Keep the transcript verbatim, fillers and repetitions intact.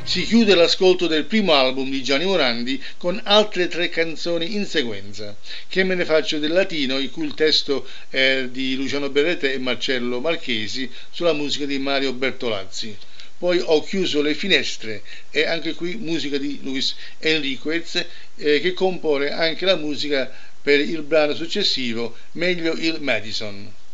Si chiude l'ascolto del primo album di Gianni Morandi con altre tre canzoni in sequenza. Che me ne faccio del latino, il cui testo è di Luciano Berrete e Marcello Marchesi, sulla musica di Mario Bertolazzi. Poi Ho chiuso le finestre, e anche qui musica di Luis Enriquez, eh, che compone anche la musica per il brano successivo, Meglio il Madison.